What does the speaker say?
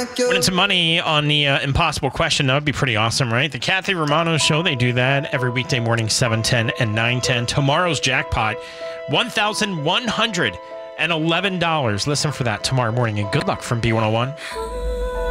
Winning some money on the impossible question. That would be pretty awesome, right? The Kathy Romano Show, they do that every weekday morning, 7:10 and 9:10. Tomorrow's jackpot, $1,111. Listen for that tomorrow morning, and good luck from B101.